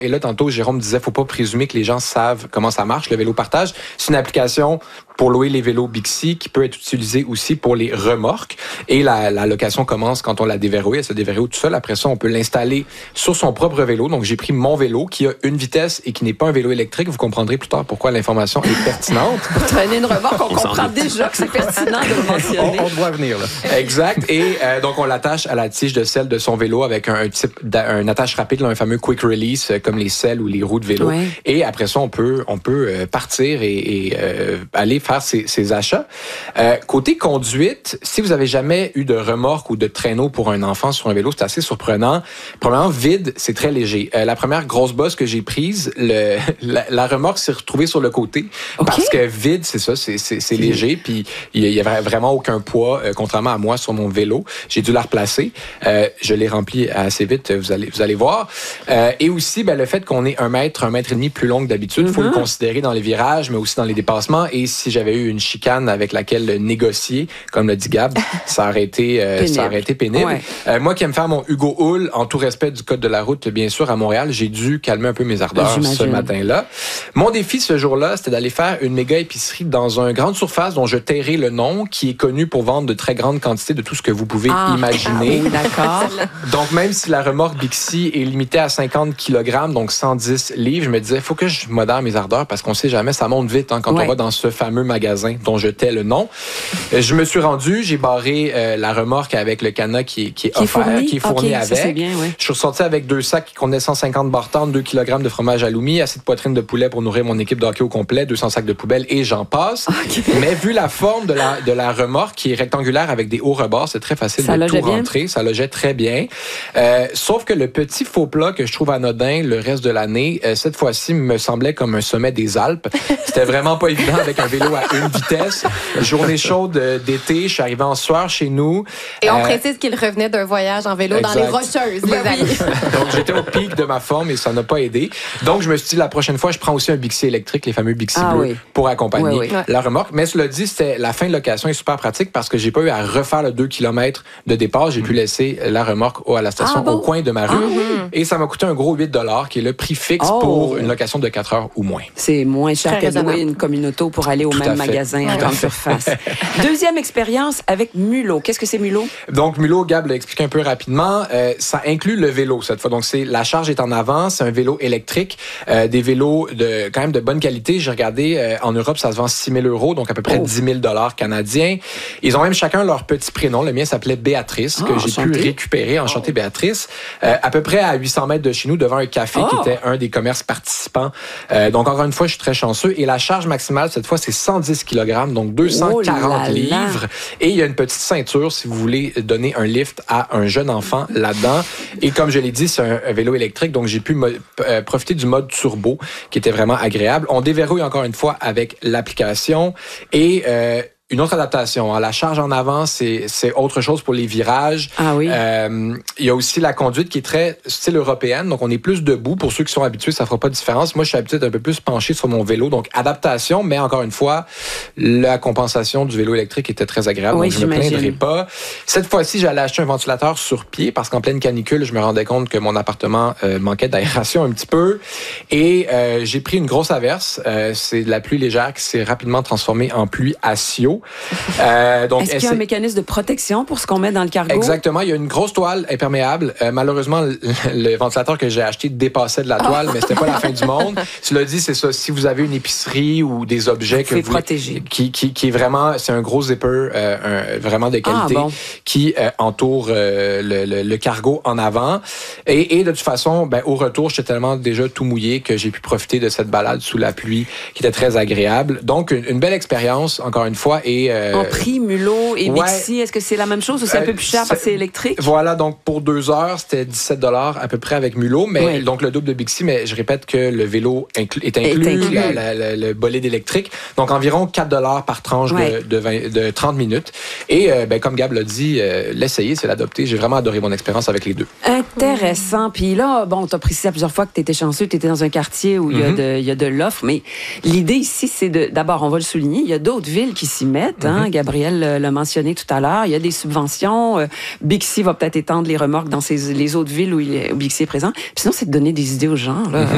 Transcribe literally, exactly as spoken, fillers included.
Et là, tantôt, Jérôme disait, faut pas présumer que les gens savent comment ça marche, le vélo partage. C'est une application pour louer les vélos Bixi qui peut être utilisée aussi pour les remorques. Et la, la location commence quand on la déverrouille. Elle se déverrouille tout seul. Après ça, on peut l'installer sur son propre vélo. Donc, j'ai pris mon vélo qui a une vitesse et qui n'est pas un vélo électrique. Vous comprendrez plus tard pourquoi l'information est pertinente. Pour traîner une remorque, on, on comprend déjà que c'est pertinent de le mentionner. On, on doit venir, là. Exact. Et euh, donc, on l'attache à la tige de selle de son vélo avec un, un type d'un attache rapide, là, un fameux quick release, comme les selles ou les roues de vélo. Ouais. Et après ça, on peut, on peut euh, partir et, et euh, aller faire ses, ses achats. Euh, côté conduite, si vous avez jamais eu de remorque ou de traîneau pour un enfant sur un vélo, c'est assez surprenant. Premièrement, vide, c'est très léger. Euh, la première grosse bosse que j'ai prise, le, la, la remorque s'est retrouvée sur le côté. Okay. Parce que vide, c'est ça, c'est, c'est, c'est léger. Puis il y avait vraiment aucun poids, euh, contrairement à moi sur mon vélo. J'ai dû la replacer. Euh, je l'ai remplie assez vite, vous allez, vous allez voir. Euh, et aussi, ben, le fait qu'on ait un mètre, un mètre et demi plus long que d'habitude, il faut mm-hmm. le considérer dans les virages, mais aussi dans les dépassements. Et si j'avais eu une chicane avec laquelle négocier, comme l'a dit Gab, ça aurait été, euh, ça aurait été pénible. Ouais. Euh, moi qui aime faire mon Hugo Hull, en tout respect du code de la route, bien sûr, à Montréal, j'ai dû calmer un peu mes ardeurs J'imagine. ce matin-là. Mon défi ce jour-là, c'était d'aller faire une méga épicerie dans une grande surface dont je tairai le nom, qui est connu pour vendre de très grandes quantités de tout ce que vous pouvez ah, imaginer. Ah oui, d'accord. Donc, même si la remorque Bixi est limitée à cinquante kilogrammes, donc cent dix livres, je me disais, il faut que je modère mes ardeurs parce qu'on sait jamais, ça monte vite hein, quand ouais. on va dans ce fameux magasin dont je tais le nom. Je me suis rendu, j'ai barré euh, la remorque avec le cadenas qui est, qui est qui offert, est fourni? qui est fourni okay, avec. Ça, c'est bien, ouais. Je suis ressorti avec deux sacs qui contenaient cent cinquante bartennes, deux kilogrammes de fromage aloumi, assez de poitrine de poulet pour nourrir mon équipe de hockey au complet, deux cents sacs de poubelle et j'en passe. Okay. Mais vu la forme de la, de la remorque qui est rectangulaire avec des hauts rebords, c'est très facile ça de tout bien. rentrer. Ça logeait très bien. Euh, sauf que le petit faux plat que je trouve anodin le reste de l'année, euh, cette fois-ci, me semblait comme un sommet des Alpes. C'était vraiment pas évident avec un vélo à une vitesse. Journée chaude d'été, je suis arrivé en sueur chez nous. Et on euh, précise qu'il revenait d'un voyage en vélo exact. dans les Rocheuses, les amis. Donc, j'étais au pic de ma forme et ça n'a pas aidé. Donc, je me suis dit, la prochaine fois, je prends aussi un Bixi électrique, les fameux Bixi ah, bleus, oui. pour accompagner oui, oui. la remorque. Mais cela dit, c'était la fin de location est super pratique parce que j'ai pas eu à refaire le deux kilomètres de départ. J'ai mmh. pu laisser la remorque à la station ah, bon? au coin de ma rue. Ah, et ça m'a coûté un gros huit dollars qui est le prix fixe oh. pour une location de quatre heures ou moins. C'est moins cher que de louer une communauté pour aller au Tout même magasin à grande surface. Deuxième expérience avec Mulot. Qu'est-ce que c'est Mulot? Donc, Mulot, Gab l'a expliqué un peu rapidement. Euh, ça inclut le vélo cette fois. Donc, c'est la charge est en avant. C'est un vélo électrique. Euh, des vélos de quand même de bonne qualité. J'ai regardé, euh, en Europe, ça se vend six mille euros, donc à peu près oh. dix mille dollars canadiens. Ils ont même chacun leur petit prénom. Le mien s'appelait Béatrice, oh, que j'ai enchantée. pu récupérer. Enchantée oh. Béatrice. Euh, à peu près à huit cents mètres de chez nous, devant un café oh. qui était un des commerces participants. Euh, donc, encore une fois, je suis très chanceux. Et la charge maximale, cette fois, c'est cent dix kilogrammes, donc deux cent quarante oh livres. Et il y a une petite ceinture si vous voulez donner un lift à un jeune enfant là-dedans. Et comme je l'ai dit, c'est un, un vélo électrique, donc j'ai pu mo- euh, profiter du mode turbo qui était vraiment agréable. On déverrouille encore une fois avec l'application et euh, une autre adaptation. La charge en avant, c'est, c'est autre chose pour les virages. Ah oui. Euh, il y a aussi la conduite qui est très style européenne. Donc, on est plus debout. Pour ceux qui sont habitués, ça fera pas de différence. Moi, je suis habitué d'être un peu plus penché sur mon vélo. Donc, adaptation, mais encore une fois, la compensation du vélo électrique était très agréable. Oui, donc, je ne me plaindrai pas. Cette fois-ci, j'allais acheter un ventilateur sur pied parce qu'en pleine canicule, je me rendais compte que mon appartement euh, manquait d'aération un petit peu. Et euh, j'ai pris une grosse averse. Euh, c'est de la pluie légère qui s'est rapidement transformée en pluie à Sio. Euh, donc, Est-ce qu'il y a un mécanisme de protection pour ce qu'on met dans le cargo? Exactement. Il y a une grosse toile imperméable. Euh, malheureusement, le, le ventilateur que j'ai acheté dépassait de la toile, oh. mais c'était pas la fin du monde. Cela dit, c'est ça. Si vous avez une épicerie ou des objets que vous protégé. Qui, qui, qui est vraiment, c'est un gros zipper, euh, un, vraiment de qualité, ah, bon. qui euh, entoure euh, le, le, le cargo en avant. Et, et de toute façon, ben, au retour, j'étais tellement déjà tout mouillé que j'ai pu profiter de cette balade sous la pluie qui était très agréable. Donc, une, une belle expérience, encore une fois. Et Euh, en prix, Mulot et ouais, Bixi, est-ce que c'est la même chose ou c'est un euh, peu plus cher parce que c'est électrique? Voilà, donc pour deux heures, c'était dix-sept dollars à peu près avec Mulot, mais oui. donc le double de Bixi, mais je répète que le vélo inclus, est inclus, est inclus. La, la, la, le bolide électrique, donc environ quatre dollars par tranche ouais. de, de, vingt, de trente minutes. Et euh, ben, comme Gab l'a dit, euh, l'essayer, c'est l'adopter. J'ai vraiment adoré mon expérience avec les deux. Intéressant. Puis là, bon, tu as précisé à plusieurs fois que tu étais chanceux, tu étais dans un quartier où il mm-hmm. y, y a de l'offre, mais l'idée ici, c'est de, d'abord, on va le souligner, il y a d'autres villes qui s'y mettent. Hein, mm-hmm. Gabriel l'a mentionné tout à l'heure. Il y a des subventions. Euh, Bixi va peut-être étendre les remorques dans ces, les autres villes où, il est, où Bixi est présent. Puis sinon, c'est de donner des idées aux gens. Là. Mm-hmm.